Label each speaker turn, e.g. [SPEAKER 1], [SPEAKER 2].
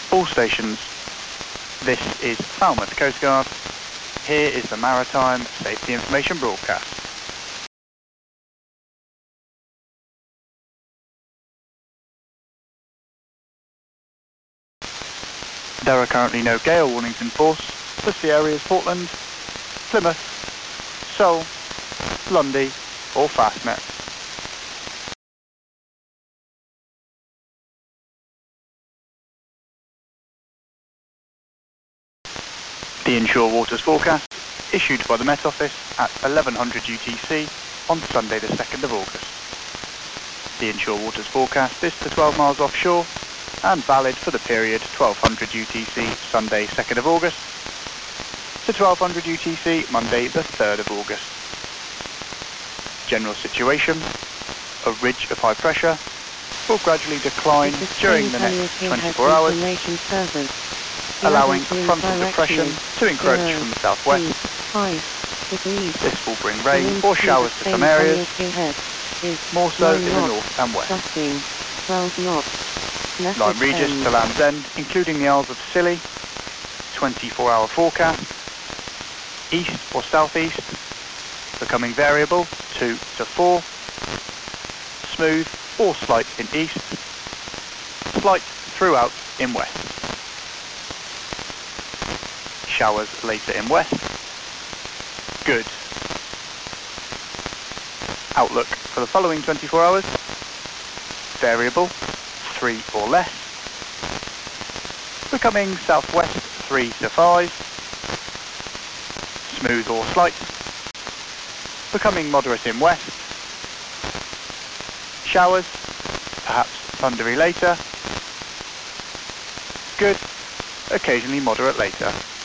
[SPEAKER 1] All stations, this is Falmouth Coast Guard. Here is the Maritime Safety Information broadcast. There are currently no gale warnings in force for sea areas Portland, Plymouth, Seoul, Lundy or Fastnet. The inshore waters forecast issued by the Met Office at 1100 UTC on Sunday the 2nd of August. The inshore waters forecast is to 12 miles offshore and valid for the period 1200 UTC Sunday 2nd of August to 1200 UTC Monday the 3rd of August. General situation: a ridge of high pressure will gradually decline during the next 24 hours, allowing a frontal depression to encroach from the southwest. This will bring rain or showers to some areas, more so in the north and west. Lyme Regis to Land's End, including the Isles of Scilly, 24-hour forecast. East or southeast, becoming variable 2 to 4. Smooth or slight in east, slight throughout in west. Showers later in west. Good. Outlook for the following 24 hours. Variable 3 or less. Becoming southwest 3 to 5. Smooth or slight. Becoming moderate in west. Showers, perhaps thundery later. Good. Occasionally moderate later.